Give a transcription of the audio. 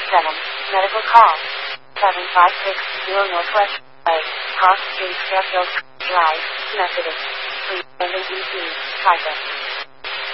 Medical call. 7560 Northwest Way, Cross Street, Fairfield Drive, Methodist. Please, EC, private.